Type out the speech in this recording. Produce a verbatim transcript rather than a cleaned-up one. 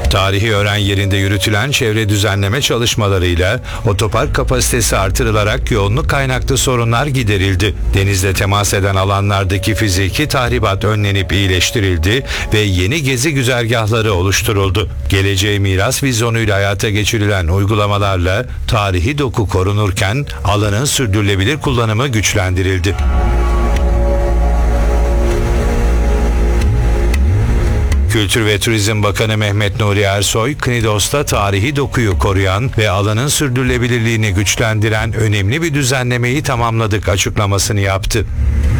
Tarihi öğren yerinde yürütülen çevre düzenleme çalışmalarıyla otopark kapasitesi artırılarak yoğunluk kaynaklı sorunlar giderildi. Denizle temas eden alanlardaki fiziki tahribat önlenip iyileştirildi ve yeni gezi güzergahları oluşturuldu. Geleceğe miras vizyonuyla hayata geçirilen uygulamalarla tarihi doku korunurken alanın sürdürülebilir kullanımı güçlendirildi. Kültür ve Turizm Bakanı Mehmet Nuri Ersoy, Knidos'ta tarihi dokuyu koruyan ve alanın sürdürülebilirliğini güçlendiren önemli bir düzenlemeyi tamamladık açıklamasını yaptı.